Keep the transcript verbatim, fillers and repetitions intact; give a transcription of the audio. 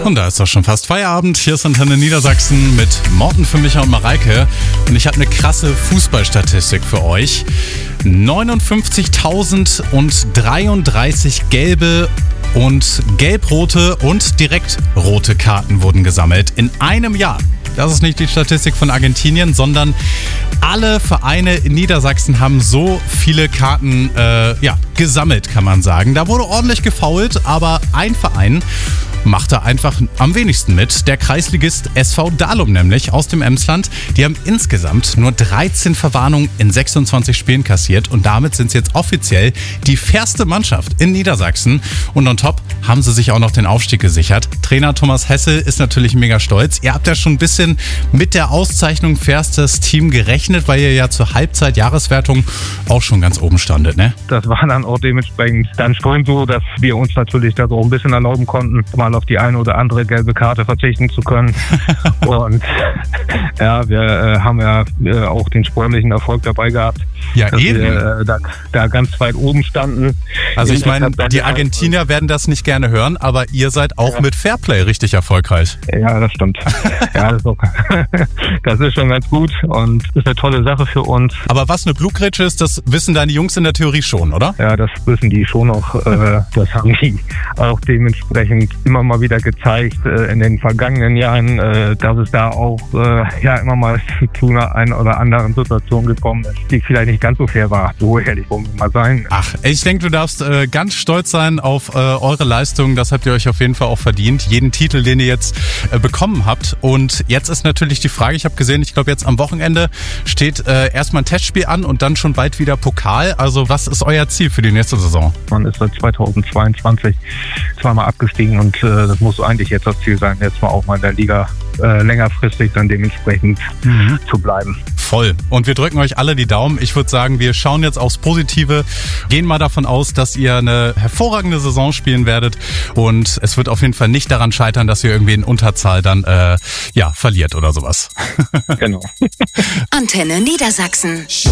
Und da ist doch schon fast Feierabend. Hier ist Antenne Niedersachsen mit Morten für Micha und Mareike. Und ich habe eine krasse Fußballstatistik für euch. neunundfünfzigtausenddreiunddreißig gelbe und gelb-rote und direkt rote Karten wurden gesammelt in einem Jahr. Das ist nicht die Statistik von Argentinien, sondern alle Vereine in Niedersachsen haben so viele Karten äh, ja, gesammelt, kann man sagen. Da wurde ordentlich gefoult, aber ein Verein macht da einfach am wenigsten mit. Der Kreisligist S V Dalum nämlich aus dem Emsland. Die haben insgesamt nur dreizehn Verwarnungen in sechsundzwanzig Spielen kassiert und damit sind sie jetzt offiziell die fairste Mannschaft in Niedersachsen. Und on top haben sie sich auch noch den Aufstieg gesichert. Trainer Thomas Hessel ist natürlich mega stolz. Ihr habt ja schon ein bisschen mit der Auszeichnung fairstes Team gerechnet, weil ihr ja zur Halbzeit-Jahreswertung auch schon ganz oben standet, ne? Das war dann auch dementsprechend dann schon so, dass wir uns natürlich da so ein bisschen erlauben konnten, mal auf die eine oder andere gelbe Karte verzichten zu können. Und ja, wir äh, haben ja äh, auch den sportlichen Erfolg dabei gehabt. Ja, dass eben. Wir, äh, da, da ganz weit oben standen. Also ich meine, die Argentinier werden das nicht gerne hören, aber ihr seid auch ja. mit Fairplay richtig erfolgreich. Ja, das stimmt. Ja, das ist, auch, das ist schon ganz gut und ist eine tolle Sache für uns. Aber was eine Blutgrätsche ist, das wissen deine Jungs in der Theorie schon, oder? Ja, das wissen die schon auch. Äh, das haben die auch dementsprechend immer mal wieder gezeigt äh, in den vergangenen Jahren, äh, dass es da auch äh, ja immer mal zu einer einen oder anderen Situation gekommen ist, die vielleicht nicht ganz so fair war. So ehrlich wollen wir mal sein. Ach, ich denke, du darfst äh, ganz stolz sein auf äh, eure Leistung. Das habt ihr euch auf jeden Fall auch verdient. Jeden Titel, den ihr jetzt äh, bekommen habt. Und jetzt ist natürlich die Frage, ich habe gesehen, ich glaube jetzt am Wochenende steht äh, erstmal ein Testspiel an und dann schon bald wieder Pokal. Also was ist euer Ziel für die nächste Saison? Man ist seit zweitausendzweiundzwanzig zweimal abgestiegen und äh, das muss eigentlich jetzt das Ziel sein, jetzt mal auch mal in der Liga äh, längerfristig dann dementsprechend mhm. zu bleiben. Voll. Und wir drücken euch alle die Daumen. Ich würde sagen, wir schauen jetzt aufs Positive, gehen mal davon aus, dass ihr eine hervorragende Saison spielen werdet und es wird auf jeden Fall nicht daran scheitern, dass ihr irgendwie in Unterzahl dann äh, ja verliert oder sowas. Genau. Antenne Niedersachsen.